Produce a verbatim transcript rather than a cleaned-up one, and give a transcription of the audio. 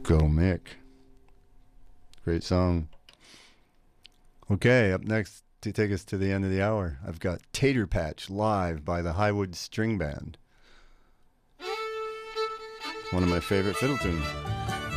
Go Mick. Great song. Okay, up next to take us to the end of the hour, I've got Tater Patch live by the Highwood String Band. One of my favorite fiddle tunes.